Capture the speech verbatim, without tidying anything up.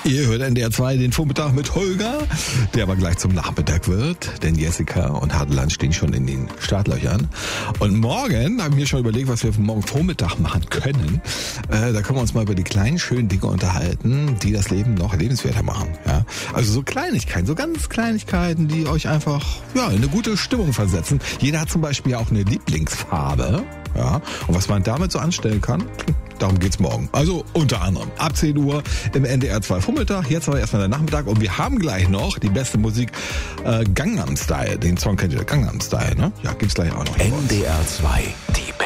Ihr hört N D R zwei den Vormittag mit Holger, der aber gleich zum Nachmittag wird, denn Jessica und Hartland stehen schon in den Startlöchern. Und morgen habe ich mir schon überlegt, was wir morgen Vormittag machen können. Äh, da können wir uns mal über die kleinen, schönen Dinge unterhalten, die das Leben noch lebenswerter machen. Ja? Also so Kleinigkeiten, so ganz Kleinigkeiten, die euch einfach ja, in eine gute Stimmung versetzen. Jeder hat zum Beispiel auch eine Lieblingsfarbe. Ja? Und was man damit so anstellen kann, darum geht's morgen. Also unter anderem ab zehn Uhr im N D R zwei Vormittag. Jetzt aber erstmal der Nachmittag. Und wir haben gleich noch die beste Musik, äh, Gangnam Style. Den Song kennt ihr, Gangnam Style, ne? Ja, gibt's gleich auch noch. N D R zwei, die